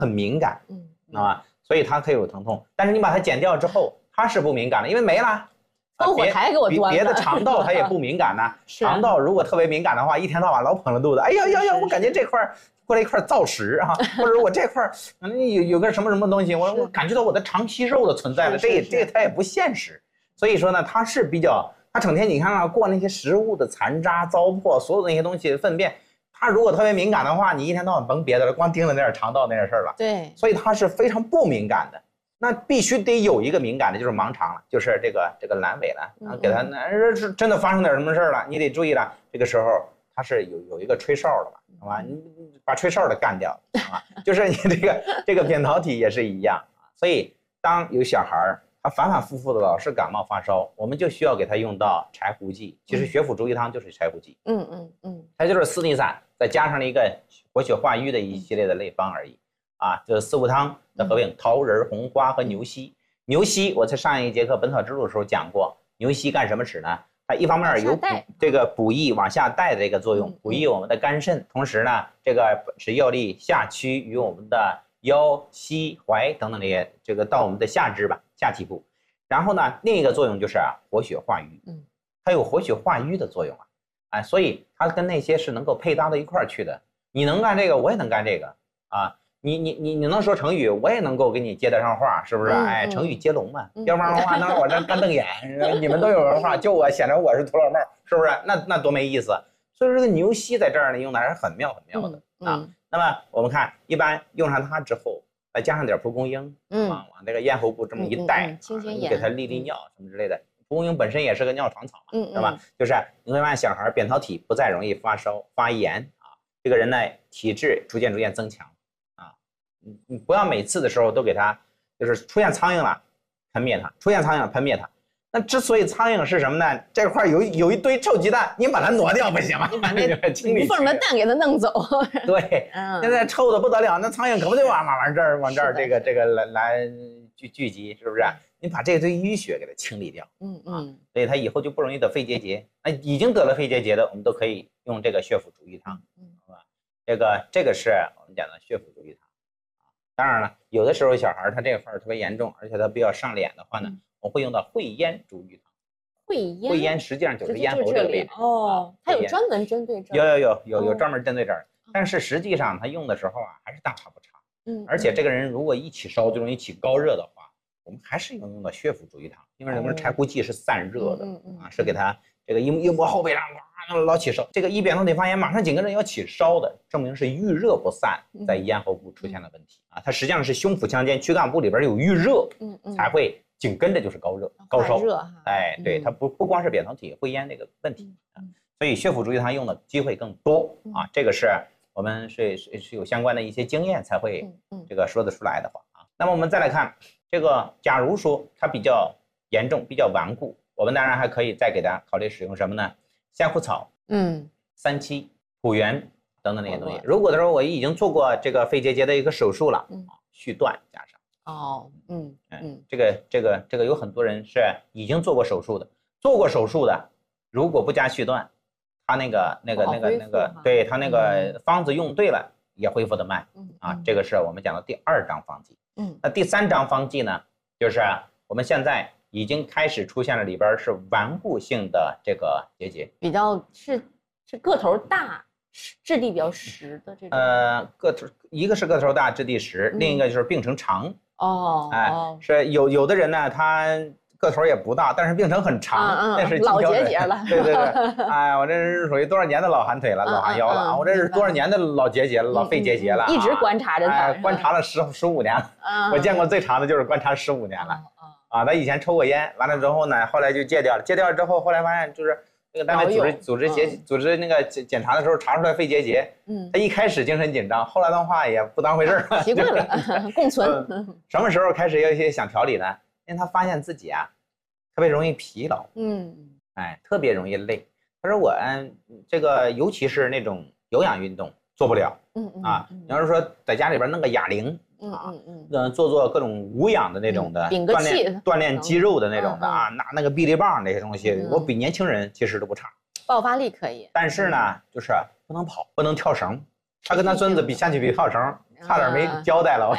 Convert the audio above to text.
很敏感，啊，所以它可以有疼痛。但是你把它剪掉之后，它是不敏感的，因为没了。 烽火台给我端了。 别的肠道它也不敏感呢。肠道如果特别敏感的话，一天到晚老捧着肚子，哎呀呀呀，我感觉这块过来一块造食啊，或者我这块有个什么什么东西，我感觉到我的肠息肉的存在了，这它也不现实。所以说呢，它是比较，它整天你看啊，过那些食物的残渣、糟粕，所有的那些东西粪便，它如果特别敏感的话，你一天到晚甭别的了，光盯着那点肠道那点事儿了。 对， 所以它是非常不敏感的。那必须得有一个敏感的，就是盲肠了，就是这个阑尾了，然后给它是真的发生点什么事儿了，你得注意了。这个时候它是有一个吹哨的吧，好吧？你把吹哨的干掉，好吧？就是你这个扁桃体也是一样啊。所以当有小孩他反反复复的老是感冒发烧，我们就需要给他用到柴胡剂。其实血府逐瘀汤就是柴胡剂，它就是四逆散再加上了一个活血化瘀的一系列的类方而已。啊，就是四物汤的合并，桃仁、红花和牛膝。牛膝我在上一节课《本草之路》的时候讲过，牛膝干什么使呢？它一方面有这个补益往下带的这个作用，补益我们的肝肾，同时呢，这个使药力下驱于我们的腰、膝、踝等等这些，这个到我们的下肢吧，下体部。然后呢，另一个作用就是活血化瘀，它有活血化瘀的作用啊，哎，所以它跟那些是能够配搭到一块儿去的。你能干这个，我也能干这个啊。你能说成语，我也能够给你接得上话，是不是？哎，成语接龙嘛，要不然的话，那我这干瞪眼，你们都有文化，就我显得我是土老帽，是不是？那多没意思。所以说这个牛膝在这儿呢，用的还是很妙的啊。那么我们看，一般用上它之后，再加上点蒲公英，往这个咽喉部这么一带，你给它利尿什么之类的。蒲公英本身也是个尿床草嘛，对吧？就是你会发现小孩扁桃体不再容易发烧发炎啊，这个人呢体质逐渐增强。你不要每次的时候都给它，就是出现苍蝇了，喷灭它；出现苍蝇了，喷灭它。那之所以苍蝇是什么呢？这块有一堆臭鸡蛋，你把它挪掉不行吗？ 你把那无缝的蛋给它弄走。 对，现在臭的不得了，那苍蝇可不就往这儿这个来聚集，是不是？你把这堆淤血给它清理掉，所以它以后就不容易得肺结节。那已经得了肺结节的，我们都可以用这个血府逐瘀汤，好吧？这个是我们讲的血府逐瘀汤。当然了，有的时候小孩他这块特别严重，而且他比较上脸的话呢，我会用到会咽逐瘀汤。会咽实际上就是咽喉这个位置哦，它有专门针对这儿。有专门针对这儿，但是实际上他用的时候啊，还是大差不差。而且这个人如果一起烧就容易起高热的话，我们还是用到血府逐瘀汤，因为我们柴胡剂是散热的啊，是给他这个一摸后背上老起烧，这个一扁桃体发炎马上紧跟着要起烧的，证明是郁热不散，在咽喉部出现了问题啊。它实际上是胸腹腔间躯干部里边有郁热，才会紧跟着就是高热高烧。哎，对，它不光是扁桃体会咽这个问题啊，所以血府逐瘀汤用的机会更多啊。这个是我们是有相关的一些经验才会这个说得出来的话啊。那么我们再来看这个，假如说它比较严重、比较顽固，我们当然还可以再给它考虑使用什么呢？香枯草、三七、蒲元等等那些东西。如果说我已经做过这个肺结节的一个手术了，续断加上。这个有很多人是已经做过手术的，如果不加续断，他那个，对他那个方子用对了，也恢复得慢啊。这个是我们讲的第2章方剂。那第3章方剂呢，就是我们现在已经开始出现了里边是顽固性的这个结节， 比较是个头大、质地比较实的这种。 一个是个头大、质地实，另一个就是病程长。是有的人呢，他个头也不大，但是病程很长，那是老结节了。 对，哎，我这是属于多少年的老寒腿了，老寒腰了，我这是多少年的老结节了，老肺结节了， 一直观察着他， 观察了15年了。我见过最长的就是观察15年了。他以前抽过烟，完了之后呢，后来就戒掉了。戒掉了之后，后来发现就是那个单位组织那个检查的时候查出来肺结节。他一开始精神紧张，后来的话也不当回事了， 习惯了，共存。 什么时候开始有一些想调理呢？因为他发现自己啊，特别容易疲劳，特别容易累。他说我这个尤其是那种有氧运动做不了，你要是说在家里边弄个哑铃。做各种无氧的那种的锻炼肌肉的那种的啊，拿那个臂力棒那些东西，我比年轻人其实都不差， 爆发力可以。 但是呢，就是不能跑，不能跳绳。他跟他孙子比下去比跳绳，差点没交代了。